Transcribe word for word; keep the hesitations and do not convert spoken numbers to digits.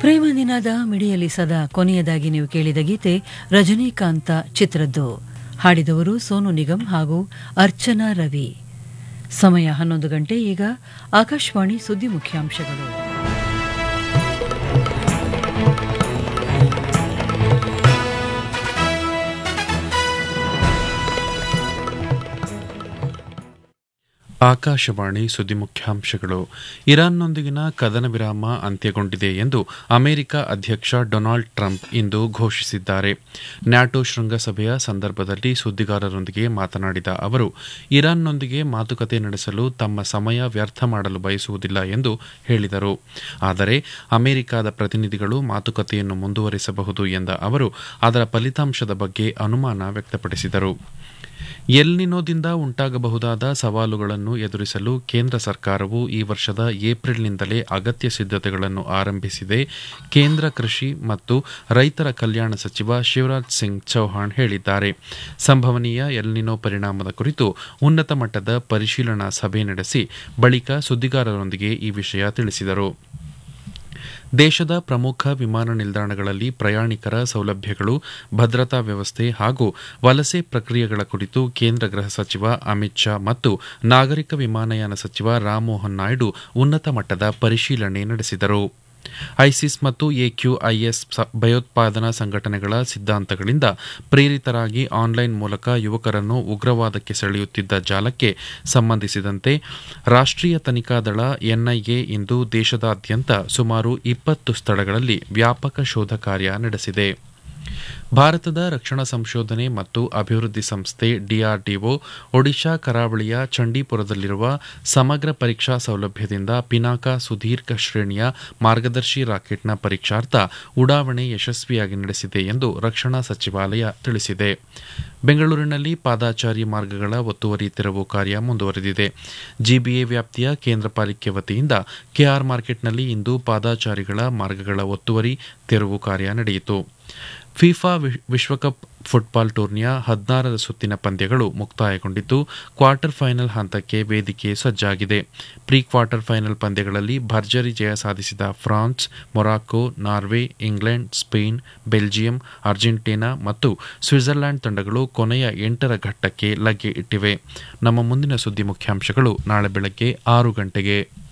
ಪ್ರೇಮ ನಿನಾದ ಮಿಡಿಯಲಿ ಸದಾ ಕೊನೆಯದಾಗಿ ನೀವು ಕೇಳಿದ ಗೀತೆ ರಜನಿಕಾಂತ ಚಿತ್ರದ್ದು. ಹಾಡಿದವರು ಸೋನು ನಿಗಮ್ ಹಾಗೂ ಅರ್ಚನಾ ರವಿ. ಸಮಯ ಹನ್ನೊಂದು ಗಂಟೆ. ಈಗ ಆಕಾಶವಾಣಿ ಸುದ್ದಿ ಮುಖ್ಯಾಂಶಗಳು. ಆಕಾಶವಾಣಿ ಸುದ್ದಿ ಮುಖ್ಯಾಂಶಗಳು. ಇರಾನ್ನೊಂದಿಗಿನ ಕದನ ವಿರಾಮ ಅಂತ್ಯಗೊಂಡಿದೆ ಎಂದು ಅಮೆರಿಕ ಅಧ್ಯಕ್ಷ ಡೊನಾಲ್ಡ್ ಟ್ರಂಪ್ ಇಂದು ಘೋಷಿಸಿದ್ದಾರೆ. ನ್ಯಾಟೋ ಶೃಂಗಸಭೆಯ ಸಂದರ್ಭದಲ್ಲಿ ಸುದ್ದಿಗಾರರೊಂದಿಗೆ ಮಾತನಾಡಿದ ಅವರು, ಇರಾನ್ನೊಂದಿಗೆ ಮಾತುಕತೆ ನಡೆಸಲು ತಮ್ಮ ಸಮಯ ವ್ಯರ್ಥ ಮಾಡಲು ಬಯಸುವುದಿಲ್ಲ ಎಂದು ಹೇಳಿದರು. ಆದರೆ ಅಮೆರಿಕದ ಪ್ರತಿನಿಧಿಗಳು ಮಾತುಕತೆಯನ್ನು ಮುಂದುವರಿಸಬಹುದು ಎಂದ ಅವರು ಅದರ ಫಲಿತಾಂಶದ ಬಗ್ಗೆ ಅನುಮಾನ ವ್ಯಕ್ತಪಡಿಸಿದರು. ಎಲ್ನಿನೋದಿಂದ ಉಂಟಾಗಬಹುದಾದ ಸವಾಲುಗಳನ್ನು ಎದುರಿಸಲು ಕೇಂದ್ರ ಸರ್ಕಾರವು ಈ ವರ್ಷದ ಏಪ್ರಿಲ್ನಿಂದಲೇ ಅಗತ್ಯ ಸಿದ್ಧತೆಗಳನ್ನು ಆರಂಭಿಸಿದೆ. ಕೇಂದ್ರ ಕೃಷಿ ಮತ್ತು ರೈತರ ಕಲ್ಯಾಣ ಸಚಿವ ಶಿವರಾಜ್ ಸಿಂಗ್ ಚೌಹಾಣ್ ಹೇಳಿದ್ದಾರೆ. ಸಂಭವನೀಯ ಎಲ್ನಿನೋ ಪರಿಣಾಮದ ಕುರಿತು ಉನ್ನತ ಮಟ್ಟದ ಪರಿಶೀಲನಾ ಸಭೆ ನಡೆಸಿ ಬಳಿಕ ಸುದ್ದಿಗಾರರೊಂದಿಗೆ ಈ ವಿಷಯ ತಿಳಿಸಿದರು. ದೇಶದ ಪ್ರಮುಖ ವಿಮಾನ ನಿಲ್ದಾಣಗಳಲ್ಲಿ ಪ್ರಯಾಣಿಕರ ಸೌಲಭ್ಯಗಳು, ಭದ್ರತಾ ವ್ಯವಸ್ಥೆ ಹಾಗೂ ವಲಸೆ ಪ್ರಕ್ರಿಯೆಗಳ ಕುರಿತು ಕೇಂದ್ರ ಗೃಹ ಸಚಿವ ಅಮಿತ್ ಶಾ ಮತ್ತು ನಾಗರಿಕ ವಿಮಾನಯಾನ ಸಚಿವ ರಾಮಮೋಹನ್ ನಾಯ್ಡು ಉನ್ನತ ಮಟ್ಟದ ಪರಿಶೀಲನೆ ನಡೆಸಿದರು. ಐಸಿಸ್ ಮತ್ತು ಎಕ್ಯೂಐಎಸ್ ಭಯೋತ್ಪಾದನಾ ಸಂಘಟನೆಗಳ ಸಿದ್ಧಾಂತಗಳಿಂದ ಪ್ರೇರಿತರಾಗಿ ಆನ್ಲೈನ್ ಮೂಲಕ ಯುವಕರನ್ನು ಉಗ್ರವಾದಕ್ಕೆ ಸೆಳೆಯುತ್ತಿದ್ದ ಜಾಲಕ್ಕೆ ಸಂಬಂಧಿಸಿದಂತೆ ರಾಷ್ಟ್ರೀಯ ತನಿಖಾ ದಳ ಎನ್ಐಎ ಇಂದು ದೇಶದಾದ್ಯಂತ ಸುಮಾರು ಇಪ್ಪತ್ತು ಸ್ಥಳಗಳಲ್ಲಿ ವ್ಯಾಪಕ ಶೋಧ ಕಾರ್ಯ ನಡೆಸಿದೆ. ಭಾರತದ ರಕ್ಷಣಾ ಸಂಶೋಧನೆ ಮತ್ತು ಅಭಿವೃದ್ಧಿ ಸಂಸ್ಥೆ ಡಿಆರ್ಡಿಒ ಒಡಿಶಾ ಕರಾವಳಿಯ ಚಂಡೀಪುರದಲ್ಲಿರುವ ಸಮಗ್ರ ಪರೀಕ್ಷಾ ಸೌಲಭ್ಯದಿಂದ ಪಿನಾಕ ಸುದೀರ್ಘ ಶ್ರೇಣಿಯ ಮಾರ್ಗದರ್ಶಿ ರಾಕೆಟ್ನ ಪರೀಕ್ಷಾರ್ಥ ಉಡಾವಣೆ ಯಶಸ್ವಿಯಾಗಿ ನಡೆಸಿದೆ ಎಂದು ರಕ್ಷಣಾ ಸಚಿವಾಲಯ ತಿಳಿಸಿದೆ. ಬೆಂಗಳೂರಿನಲ್ಲಿ ಪಾದಾಚಾರಿ ಮಾರ್ಗಗಳ ಒತ್ತುವರಿ ತೆರವು ಕಾರ್ಯ ಮುಂದುವರೆದಿದೆ. ಜಿಬಿಎ ವ್ಯಾಪ್ತಿಯ ಕೇಂದ್ರ ಪಾಲಿಕೆ ವತಿಯಿಂದ ಕೆಆರ್ ಮಾರ್ಕೆಟ್ನಲ್ಲಿ ಇಂದು ಪಾದಾಚಾರಿಗಳ ಮಾರ್ಗಗಳ ಒತ್ತುವರಿ ತೆರವು ಕಾರ್ಯ ನಡೆಯಿತು. ಫಿಫಾ ವಿಶ್ವಕಪ್ ಫುಟ್ಬಾಲ್ ಟೂರ್ನಿಯ ಹದಿನಾರರ ಸುತ್ತಿನ ಪಂದ್ಯಗಳು ಮುಕ್ತಾಯಗೊಂಡಿದ್ದು ಕ್ವಾರ್ಟರ್ ಫೈನಲ್ ಹಂತಕ್ಕೆ ವೇದಿಕೆ ಸಜ್ಜಾಗಿದೆ. ಪ್ರೀ ಕ್ವಾರ್ಟರ್ ಫೈನಲ್ ಪಂದ್ಯಗಳಲ್ಲಿ ಭರ್ಜರಿ ಜಯ ಸಾಧಿಸಿದ France, Morocco, Norway, England, Spain, Belgium, Argentina ಮತ್ತು ಸ್ವಿಟ್ಜರ್ಲೆಂಡ್ ತಂಡಗಳು ಕೊನೆಯ ಎಂಟರ ಘಟ್ಟಕ್ಕೆ ಲಗ್ಗೆ ಇಟ್ಟಿವೆ. ನಮ್ಮ ಮುಂದಿನ ಸುದ್ದಿ ಮುಖ್ಯಾಂಶಗಳು ನಾಳೆ ಬೆಳಗ್ಗೆ ಆರು ಗಂಟೆಗೆ.